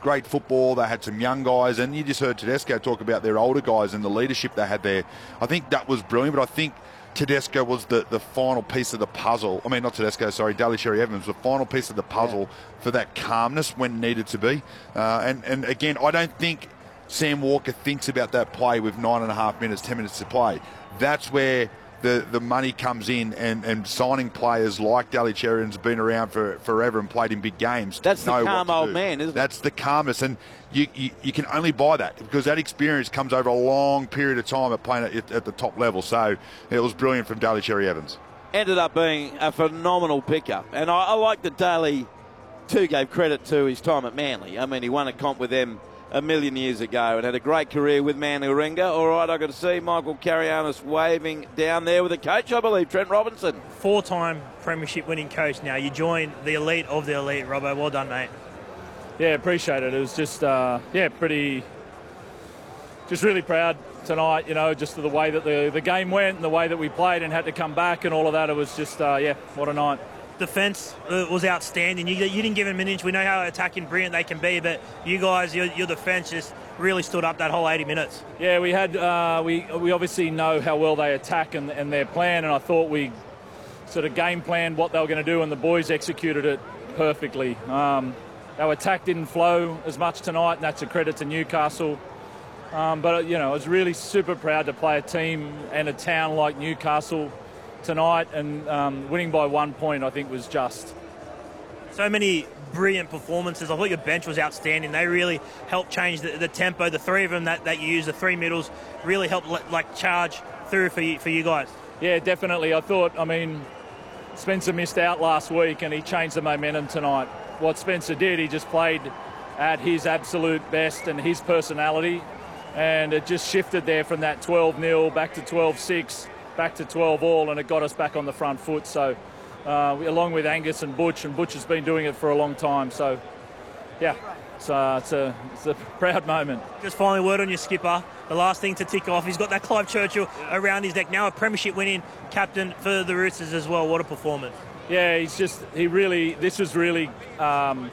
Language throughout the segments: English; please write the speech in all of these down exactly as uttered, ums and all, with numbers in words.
great football. They had some young guys, and you just heard Tedesco talk about their older guys and the leadership they had there. I think that was brilliant, but I think Tedesco was the, the final piece of the puzzle. I mean, not Tedesco, sorry, Daly Cherry-Evans, the final piece of the puzzle yeah. for that calmness when needed to be. Uh, and, and again, I don't think Sam Walker thinks about that play with nine and a half minutes, ten minutes to play. That's where the, the money comes in, and, and signing players like Daly Cherry-Evans have been around for forever and played in big games. That's the calm old man, isn't it? That's the calmness, and you, you you can only buy that because that experience comes over a long period of time of playing at, at the top level. So it was brilliant from Daly Cherry-Evans. Ended up being a phenomenal pickup, and I, I like that Daly too gave credit to his time at Manly. I mean, he won a comp with them a million years ago and had a great career with Manly Warringah. All right, I've got to see Michael Carianis waving down there with a coach, I believe, Trent Robinson. Four-time premiership winning coach now. You join the elite of the elite, Robbo. Well done, mate. Yeah, appreciate it. It was just, uh, yeah, pretty, just really proud tonight, you know, just the way that the, the game went and the way that we played and had to come back and all of that. It was just, uh, yeah, what a night. Defence uh, was outstanding. You, you didn't give them an inch. We know how attacking brilliant they can be, but you guys, your, your defence just really stood up that whole eighty minutes. Yeah, we had uh, we we obviously know how well they attack and, and their plan, and I thought we sort of game planned what they were going to do, and the boys executed it perfectly. Um, our attack didn't flow as much tonight, and that's a credit to Newcastle. Um, but you know, I was really super proud to play a team and a town like Newcastle tonight, and um, winning by one point I think was just. So many brilliant performances. I thought your bench was outstanding. They really helped change the, the tempo. The three of them that, that you use, the three middles, really helped like charge through for you, for you guys. Yeah, definitely. I thought, I mean, Spencer missed out last week and he changed the momentum tonight. What Spencer did, he just played at his absolute best and his personality, and it just shifted there from that twelve nil back to twelve six. Back to twelve all, and it got us back on the front foot. So uh, we, along with Angus and Butch, and Butch has been doing it for a long time. So yeah, it's, uh, it's, a, it's a proud moment. Just finally, word on your skipper. The last thing to tick off, he's got that Clive Churchill around his neck. Now a premiership winning captain for the Roosters as well. What a performance. Yeah, he's just, he really, this was really, um,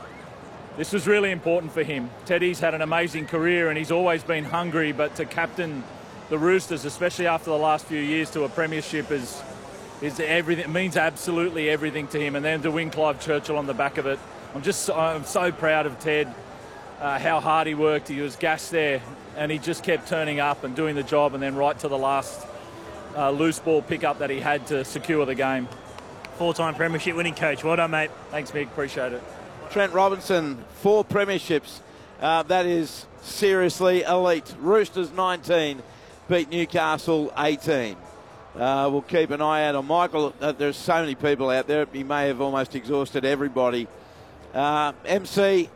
this was really important for him. Teddy's had an amazing career and he's always been hungry, but to captain the Roosters, especially after the last few years, to a premiership is is everything. It means absolutely everything to him. And then to win Clive Churchill on the back of it, I'm just I'm so proud of Ted. Uh, how hard he worked. He was gassed there, and he just kept turning up and doing the job. And then right to the last uh, loose ball pickup that he had to secure the game. Four-time premiership winning coach. Well done, mate. Thanks, Mick. Appreciate it. Trent Robinson, four premierships. Uh, that is seriously elite. Roosters nineteen. Beat Newcastle eighteen. Uh, we'll keep an eye out on Michael. Uh, there's so many people out there. He may have almost exhausted everybody. Uh, M C,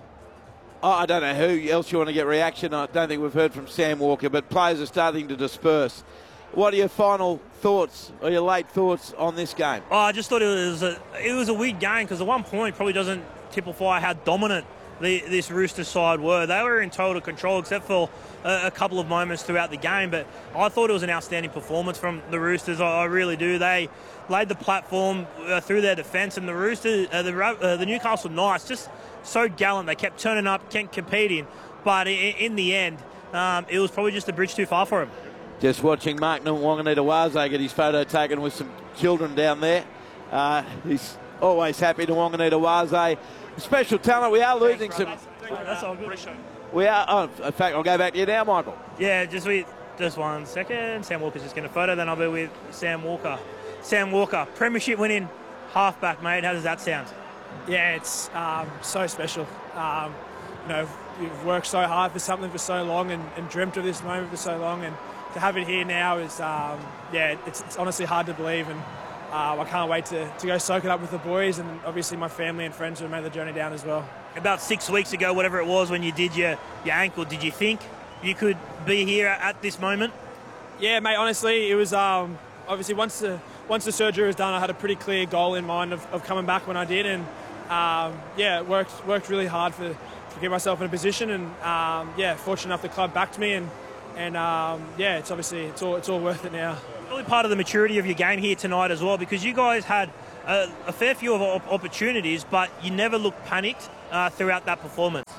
oh, I don't know who else you want to get reaction. I don't think we've heard from Sam Walker, but players are starting to disperse. What are your final thoughts or your late thoughts on this game? Oh, I just thought it was a, it was a weird game because at one point probably doesn't typify how dominant the, this Roosters side were. They were in total control except for a, a couple of moments throughout the game, but I thought it was an outstanding performance from the Roosters. I, I really do. They laid the platform uh, through their defence, and the Roosters, uh, the, uh, the Newcastle Knights, just so gallant. They kept turning up, kept competing, but in, in the end, um, it was probably just a bridge too far for him. Just watching Mark Wanganita-Waze get his photo taken with some children down there. Uh, he's always happy to Wanganita-Waze. Special talent. We are losing Thanks, some. That's all good. We are. Oh, in fact, I'll go back to you now, Michael. Yeah, just we just one second. Sam Walker's just getting a photo. Then I'll be with Sam Walker. Sam Walker, premiership winning halfback, mate. How does that sound? Yeah, it's um, so special. Um, you know, you've worked so hard for something for so long and, and dreamt of this moment for so long, and to have it here now is, um, yeah, it's, it's honestly hard to believe, and uh, I can't wait to, to go soak it up with the boys and obviously my family and friends who have made the journey down as well. About six weeks ago, whatever it was, when you did your, your ankle, did you think you could be here at this moment? Yeah, mate, honestly, it was um, obviously once the once the surgery was done, I had a pretty clear goal in mind of, of coming back when I did, and um, yeah, it worked worked really hard for to get myself in a position, and um, yeah, fortunate enough the club backed me, and and um, yeah, it's obviously it's all it's all worth it now. Really part of the maturity of your game here tonight as well, because you guys had a, a fair few of opportunities, but you never looked panicked uh, throughout that performance.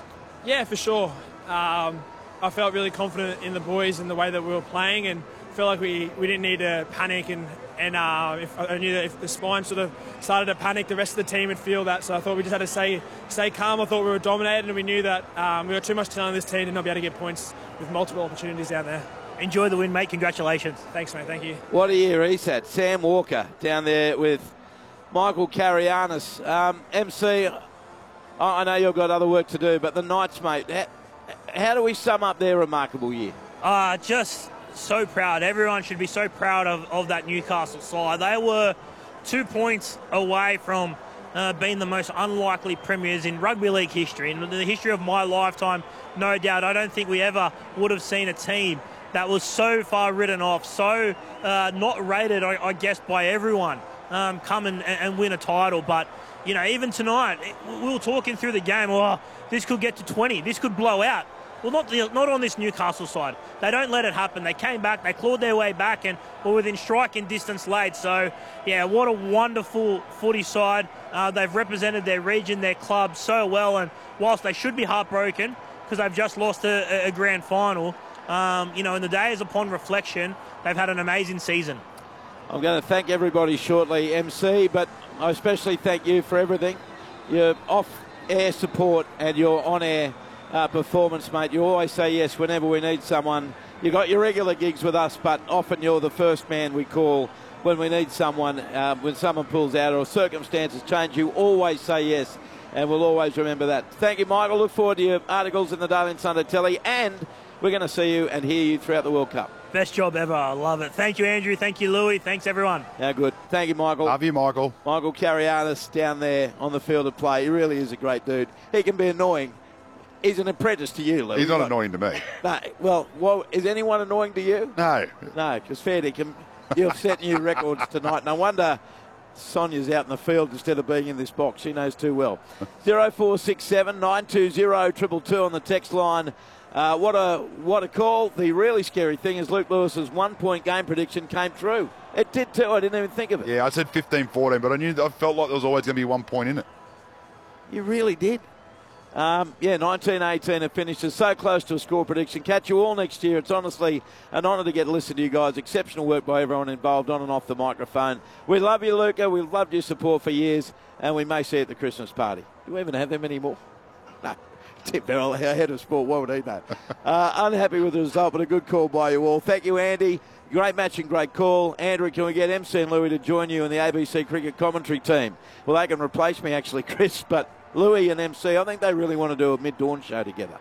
Yeah, for sure. Um, I felt really confident in the boys and the way that we were playing, and felt like we, we didn't need to panic. And, and uh, if I knew that if the spine sort of started to panic, the rest of the team would feel that. So I thought we just had to stay, stay calm. I thought we were dominated, and we knew that um, we got too much talent in this team to not be able to get points with multiple opportunities down there. Enjoy the win, mate. Congratulations. Thanks, mate. Thank you. What a year he's had. Sam Walker down there with Michael Carianis. Um, M C, I know you've got other work to do, but the Knights, mate, how, how do we sum up their remarkable year? Uh, just so proud. Everyone should be so proud of, of that Newcastle side. They were two points away from uh, being the most unlikely premiers in rugby league history. In the history of my lifetime, no doubt, I don't think we ever would have seen a team that was so far written off, so uh, not rated, I, I guess, by everyone, um, come and, and win a title. But, you know, even tonight, we were talking through the game, oh, this could get to twenty, this could blow out. Well, not the, not on this Newcastle side. They don't let it happen. They came back, they clawed their way back, and were within striking distance late. So, yeah, what a wonderful footy side. Uh, they've represented their region, their club so well, and whilst they should be heartbroken because they've just lost a, a grand final, Um, you know, in the days upon reflection, they've had an amazing season. I'm going to thank everybody shortly, M C, but I especially thank you for everything. Your off-air support and your on-air uh, performance, mate. You always say yes whenever we need someone. You got your regular gigs with us, but often you're the first man we call when we need someone, uh, when someone pulls out or circumstances change. You always say yes, and we'll always remember that. Thank you, Michael. Look forward to your articles in the Daily Sunday Telly, and we're going to see you and hear you throughout the World Cup. Best job ever. I love it. Thank you, Andrew. Thank you, Louis. Thanks, everyone. How good. Thank you, Michael. Love you, Michael. Michael Carianis down there on the field of play. He really is a great dude. He can be annoying. He's an apprentice to you, Louis. He's not annoying to me. No, well, well, is anyone annoying to you? No. No, because fair dinkum, you've set new records tonight. No wonder Sonia's out in the field instead of being in this box. She knows too well. zero four six seven nine two zero two two two on the text line. Uh, what a what a call. The really scary thing is Luke Lewis's one-point game prediction came true. It did too. I didn't even think of it. Yeah, I said fifteen fourteen, but I knew I felt like there was always going to be one point in it. You really did. Um, yeah, nineteen eighteen it finishes so close to a score prediction. Catch you all next year. It's honestly an honour to get to listen to you guys. Exceptional work by everyone involved on and off the microphone. We love you, Luca. We've loved your support for years, and we may see you at the Christmas party. Do we even have them anymore? No. Tim Farrell, our head of sport, what would he know? uh, unhappy with the result, but a good call by you all. Thank you, Andy. Great match and great call. Andrew, can we get M C and Louis to join you in the A B C cricket commentary team? Well, they can replace me, actually, Chris, but Louis and M C, I think they really want to do a mid-dawn show together.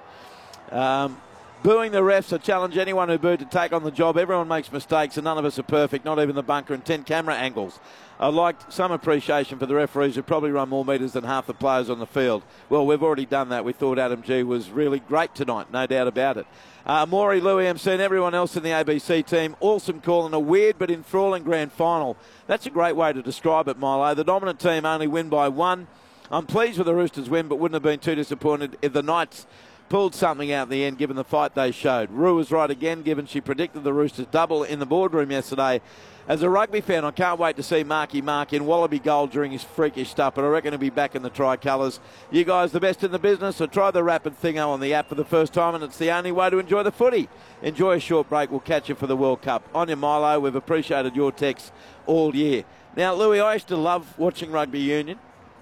Um, booing the refs, I challenge anyone who booed to take on the job. Everyone makes mistakes and none of us are perfect, not even the bunker and ten camera angles. I'd like some appreciation for the referees who probably run more metres than half the players on the field. Well, we've already done that. We thought Adam G was really great tonight, no doubt about it. Uh, Maury, Louis, M C and everyone else in the A B C team, awesome call in a weird but enthralling grand final. That's a great way to describe it, Milo. The dominant team only win by one. I'm pleased with the Roosters' win, but wouldn't have been too disappointed if the Knights pulled something out in the end, given the fight they showed. Rue was right again, given she predicted the Roosters double in the boardroom yesterday. As a rugby fan, I can't wait to see Marky Mark in Wallaby gold during his freakish stuff, but I reckon he'll be back in the tricolours. You guys the best in the business, so try the Rapid Thingo on the app for the first time, and it's the only way to enjoy the footy. Enjoy a short break. We'll catch you for the World Cup. On your Milo, we've appreciated your texts all year. Now, Louis, I used to love watching rugby union.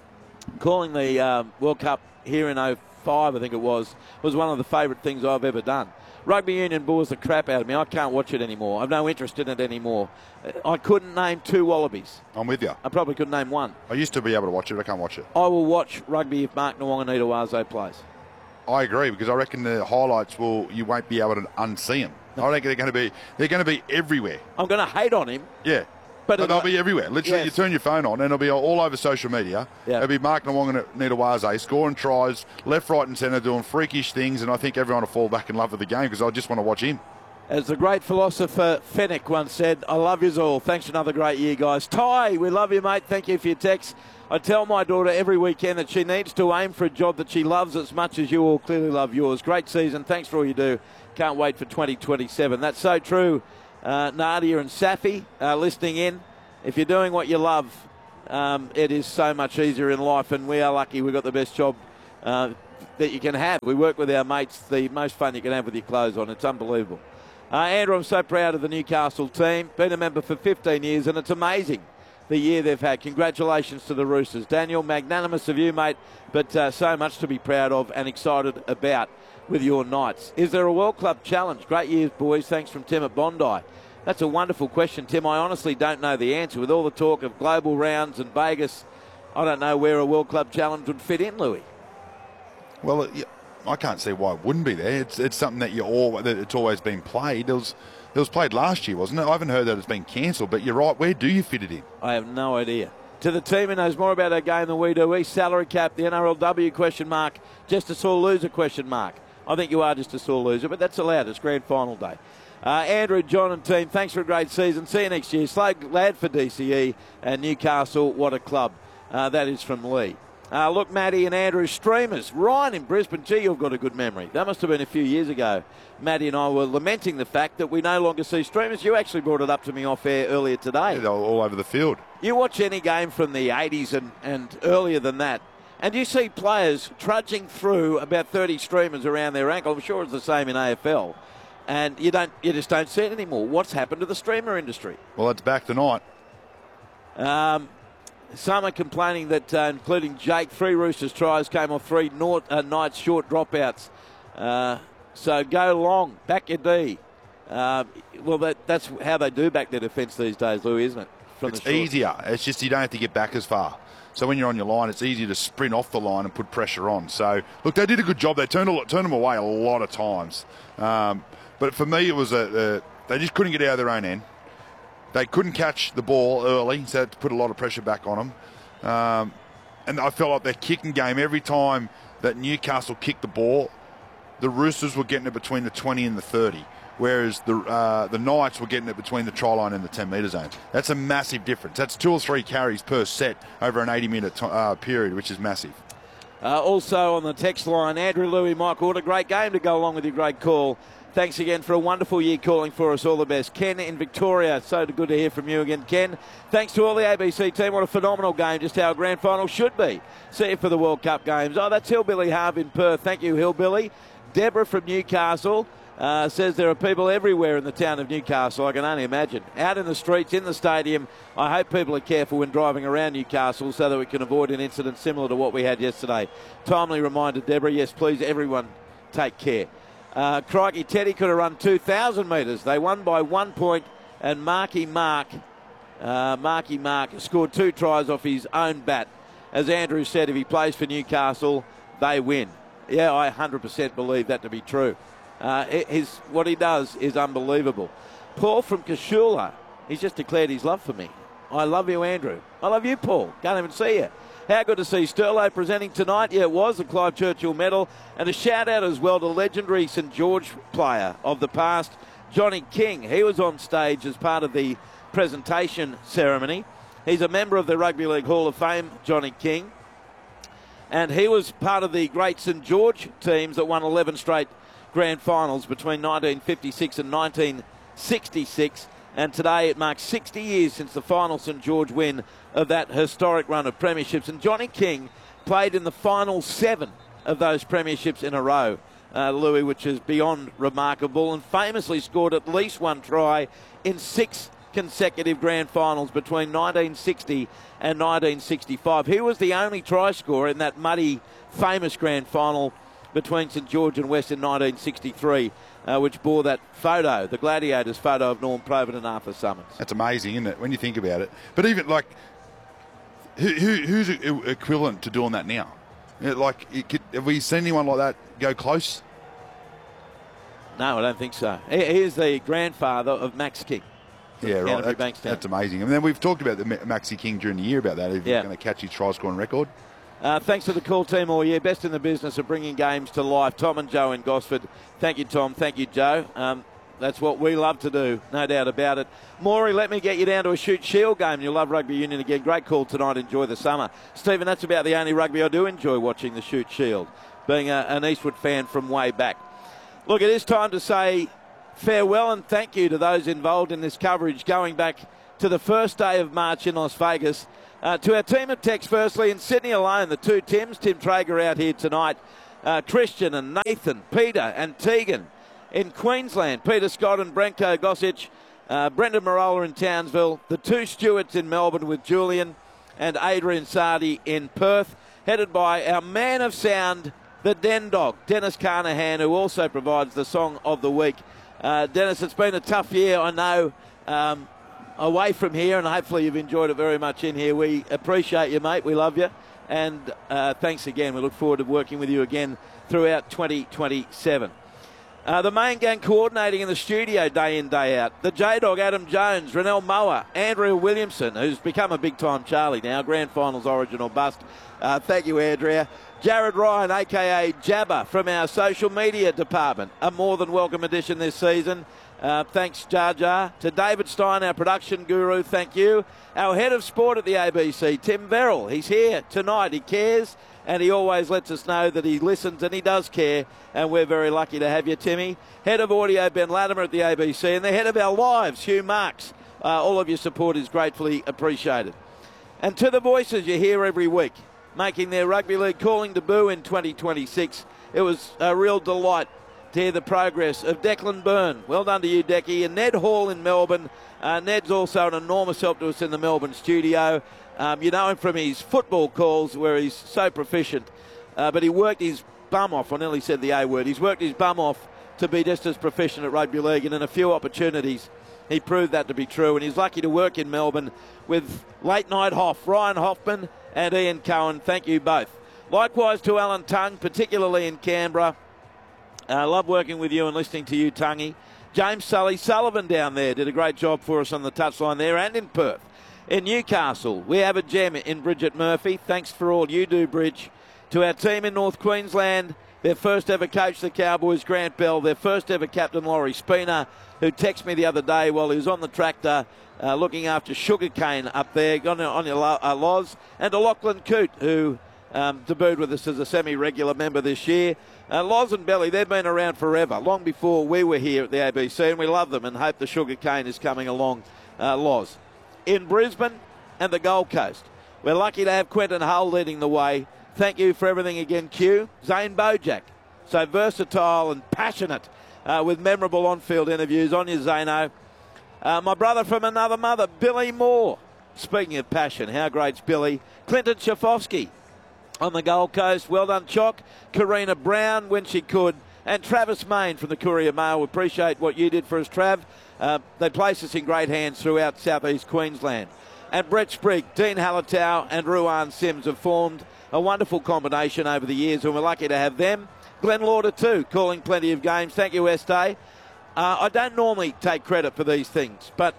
Calling the um, World Cup here in oh five, I think it was, was one of the favourite things I've ever done. Rugby union bores the crap out of me. I can't watch it anymore. I've no interest in it anymore. I couldn't name two Wallabies. I'm with you. I probably couldn't name one. I used to be able to watch it. I can't watch it. I will watch rugby if Mark Nawaqanitawase plays. I agree, because I reckon the highlights will you won't be able to unsee them. I reckon they're going to be they're going to be everywhere. I'm going to hate on him. Yeah. But no, they'll be everywhere. Literally, yes. You turn your phone on and it'll be all over social media. Yeah. It'll be Mark Nawaqanitawase scoring tries, left, right and centre, doing freakish things, and I think everyone will fall back in love with the game because I just want to watch him. As the great philosopher Fennick once said, I love yous all. Thanks for another great year, guys. Ty, we love you, mate. Thank you for your text. I tell my daughter every weekend that she needs to aim for a job that she loves as much as you all clearly love yours. Great season. Thanks for all you do. Can't wait for twenty twenty-seven. That's so true. Uh, Nadia and Safi uh, listening in. If you're doing what you love, um, it is so much easier in life, and we are lucky we've got the best job uh, that you can have. We work with our mates, the most fun you can have with your clothes on. It's unbelievable. Uh, Andrew, I'm so proud of the Newcastle team. Been a member for fifteen years, and it's amazing the year they've had. Congratulations to the Roosters. Daniel, magnanimous of you, mate, but uh, so much to be proud of and excited about with your Knights. Is there a World Club challenge? Great years, boys. Thanks from Tim at Bondi. That's a wonderful question, Tim. I honestly don't know the answer. With all the talk of global rounds and Vegas, I don't know where a World Club challenge would fit in, Louis. Well, it, I can't see why it wouldn't be there. It's it's something that you all that it's always been played. It was it was played last year, wasn't it? I haven't heard that it's been cancelled, but you're right. Where do you fit it in? I have no idea. To the team who knows more about our game than we do, East salary cap, the N R L W question mark, just a sore loser question mark. I think you are just a sore loser, but that's allowed. It's grand final day. Uh, Andrew, John and team, thanks for a great season. See you next year. Slow lad for D C E and Newcastle. What a club. Uh, that is from Lee. Uh, look, Matty and Andrew, streamers. Ryan in Brisbane. Gee, you've got a good memory. That must have been a few years ago. Matty and I were lamenting the fact that we no longer see streamers. You actually brought it up to me off air earlier today. Yeah, they're all over the field. You watch any game from the eighties and, and earlier than that, and you see players trudging through about thirty streamers around their ankle. I'm sure it's the same in A F L. And you don't, you just don't see it anymore. What's happened to the streamer industry? Well, it's back tonight. Um... Some are complaining that, uh, including Jake, three Roosters tries came off three Nort, uh, Knights short dropouts. Uh, so go long, back your D. Uh, well, that, that's how they do back their defence these days, Louis, isn't it? From It's easier. It's just you don't have to get back as far. So when you're on your line, it's easier to sprint off the line and put pressure on. So, look, they did a good job. They turned, a lot, turned them away a lot of times. Um, but for me, it was a, a they just couldn't get out of their own end. They couldn't catch the ball early, so they had to put a lot of pressure back on them. Um, and I felt like their kicking game, every time that Newcastle kicked the ball, the Roosters were getting it between the twenty and the thirty, whereas the uh, the Knights were getting it between the try line and the ten-metre zone. That's a massive difference. That's two or three carries per set over an eighty-minute t- uh, period, which is massive. Uh, also on the text line, Andrew, Louis, Michael, what a great game to go along with your great call. Thanks again for a wonderful year calling for us. All the best. Ken in Victoria. So good to hear from you again, Ken. Thanks to all the A B C team. What a phenomenal game. Just how a grand final should be. See you for the World Cup games. Oh, that's Hillbilly Harv in Perth. Thank you, Hillbilly. Deborah from Newcastle uh, says there are people everywhere in the town of Newcastle. I can only imagine. Out in the streets, in the stadium. I hope people are careful when driving around Newcastle so that we can avoid an incident similar to what we had yesterday. Timely reminder, Deborah. Yes, please, everyone, take care. Uh, Crikey, Teddy could have run two thousand metres. They won by one point, and Marky Mark, uh, Marky Mark scored two tries off his own bat. As Andrew said, if he plays for Newcastle, they win. Yeah, I one hundred percent believe that to be true. Uh, his, what he does is unbelievable. Paul from Kashula, he's just declared his love for me. I love you, Andrew. I love you, Paul. Can't even see you. How good to see Sterlo presenting tonight. Yeah, it was the Clive Churchill medal. And a shout out as well to legendary St George player of the past, Johnny King. He was on stage as part of the presentation ceremony. He's a member of the Rugby League Hall of Fame, Johnny King. And he was part of the great St George teams that won eleven straight grand finals between nineteen fifty-six and nineteen sixty-six. And today it marks sixty years since the final St George win of that historic run of premierships. And Johnny King played in the final seven of those premierships in a row, uh, Louis, which is beyond remarkable, and famously scored at least one try in six consecutive grand finals between nineteen sixty and nineteen sixty-five. He was the only try scorer in that muddy, famous grand final between St George and West in nineteen sixty-three, uh, which bore that photo, the Gladiators photo of Norm Provan and Arthur Summons. That's amazing, isn't it, when you think about it? But even, like, who, who, who's equivalent to doing that now? You know, like, it could, have we seen anyone like that go close? No, I don't think so. He, he is the grandfather of Max King. Yeah, right. That's, that's amazing. And then we've talked about the Maxi King during the year about that. If yeah. he's going to catch his try scoring record. Uh, thanks to the call team all year. Best in the business of bringing games to life. Tom and Joe in Gosford. Thank you, Tom. Thank you, Joe. Um, that's what we love to do, no doubt about it. Maury, let me get you down to a Shoot Shield game. You'll love rugby union again. Great call tonight. Enjoy the summer. Stephen, that's about the only rugby I do enjoy watching, the Shoot Shield, being a, an Eastwood fan from way back. Look, it is time to say farewell and thank you to those involved in this coverage going back to the first day of March in Las Vegas. Uh, to our team of techs, firstly, in Sydney alone, the two Tims, Tim Traeger out here tonight, uh, Christian and Nathan, Peter and Tegan in Queensland, Peter Scott and Brenko Gossich, uh, Brendan Marola in Townsville, the two Stewarts in Melbourne with Julian and Adrian Sardi in Perth, headed by our man of sound, the Den Dog, Dennis Carnahan, who also provides the song of the week. Uh, Dennis, it's been a tough year, I know, um, away from here, and hopefully you've enjoyed it very much in here. We appreciate you, mate. We love you. And uh, thanks again. We look forward to working with you again throughout twenty twenty-seven. Uh, the main gang coordinating in the studio day in, day out. The J-Dog, Adam Jones, Renell Moa, Andrea Williamson, who's become a big-time Charlie now, Grand Finals Origin or Bust. Uh, thank you, Andrea. Jared Ryan, a k a. Jabba, from our social media department. A more than welcome addition this season. Uh, thanks, Jar Jar. To David Stein, our production guru, thank you. Our head of sport at the A B C, Tim Verrill. He's here tonight. He cares, and he always lets us know that he listens and he does care, and we're very lucky to have you, Timmy. Head of audio, Ben Latimer at the A B C, and the head of our lives, Hugh Marks. Uh, all of your support is gratefully appreciated. And to the voices you hear every week, making their rugby league calling debut in twenty twenty-six, it was a real delight to hear the progress of Declan Byrne. Well done to you, Decky. And Ned Hall in Melbourne. Uh, Ned's also an enormous help to us in the Melbourne studio. Um, you know him from his football calls where he's so proficient. Uh, but he worked his bum off. I nearly said the A word. He's worked his bum off to be just as proficient at rugby league. And in a few opportunities, he proved that to be true. And he's lucky to work in Melbourne with Late Night Hoff, Ryan Hoffman and Ian Cohen. Thank you both. Likewise to Alan Tung, particularly in Canberra. I uh, love working with you and listening to you, Tungy. James Sully Sullivan down there did a great job for us on the touchline there, and in Perth. In Newcastle, we have a gem in Bridget Murphy. Thanks for all you do, Bridge. To our team in North Queensland, their first ever coach, the Cowboys, Grant Bell. Their first ever captain, Laurie Spina, who texted me the other day while he was on the tractor uh, looking after sugarcane up there, on, on your uh, Loz. And to Lachlan Coote, who um, debuted with us as a semi-regular member this year. Uh, Loz and Belly, they've been around forever, long before we were here at the A B C, and we love them and hope the sugar cane is coming along, uh, Loz. In Brisbane and the Gold Coast, we're lucky to have Quentin Hull leading the way. Thank you for everything again, Q. Zane Bojack, so versatile and passionate uh, with memorable on-field interviews. On you, Zano. Uh, my brother from another mother, Billy Moore. Speaking of passion, how great's Billy? Clinton Schafowski on the Gold Coast. Well done, Chock. Karina Brown when she could. And Travis Main from the Courier Mail. We appreciate what you did for us, Trav. Uh, they place us in great hands throughout southeast Queensland. And Brett Sprigg, Dean Hallertau and Ruan Sims have formed a wonderful combination over the years, and we're lucky to have them. Glenn Lauder too, calling plenty of games. Thank you, Este. Uh, I don't normally take credit for these things, but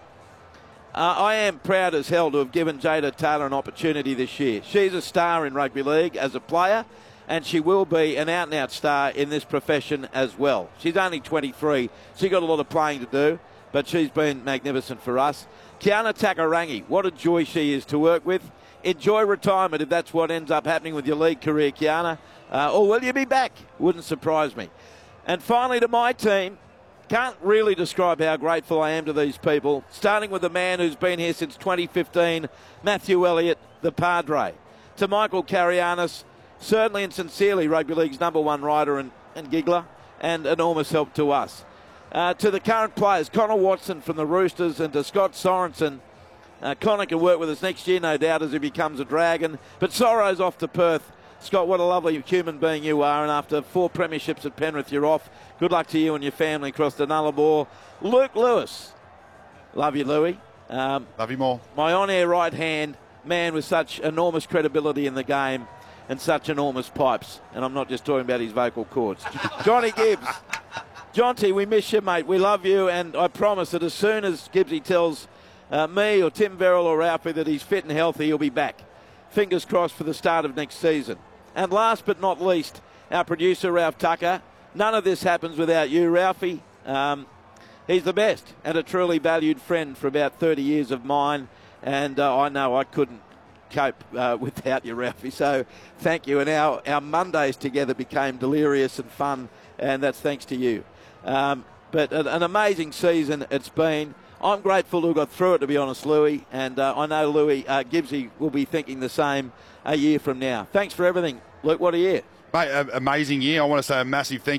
Uh, I am proud as hell to have given Jada Taylor an opportunity this year. She's a star in rugby league as a player, and she will be an out-and-out star in this profession as well. She's only twenty-three. She's got a lot of playing to do, but she's been magnificent for us. Kiana Takarangi, what a joy she is to work with. Enjoy retirement if that's what ends up happening with your league career, Kiana. Uh, or will you be back? Wouldn't surprise me. And finally to my team. Can't really describe how grateful I am to these people, starting with the man who's been here since twenty fifteen, Matthew Elliott, the Padre. To Michael Carianis, certainly and sincerely Rugby League's number one writer and, and giggler, and enormous help to us. Uh, to the current players, Connor Watson from the Roosters, and to Scott Sorensen. Uh, Connor can work with us next year, no doubt, as he becomes a Dragon. But Sorrow's off to Perth. Scott, what a lovely human being you are, and after four premierships at Penrith, you're off. Good luck to you and your family across the Nullarbor. Luke Lewis. Love you, Louie. Um, Love you more. My on-air right hand, man with such enormous credibility in the game and such enormous pipes. And I'm not just talking about his vocal cords. Johnny Gibbs. Jonty, we miss you, mate. We love you, and I promise that as soon as Gibbsy tells uh, me or Tim Verrill or Ralphie that he's fit and healthy, he'll be back. Fingers crossed for the start of next season. And last but not least, our producer, Ralph Tucker. None of this happens without you, Ralphie. Um, he's the best and a truly valued friend for about thirty years of mine. And uh, I know I couldn't cope uh, without you, Ralphie. So thank you. And our, our Mondays together became delirious and fun, and that's thanks to you. Um, but an, an amazing season it's been. I'm grateful to have got through it, to be honest, Louis. And uh, I know Louis uh, Gibbsy will be thinking the same a year from now. Thanks for everything, Luke. What a year. Mate, amazing year. I want to say a massive thank you.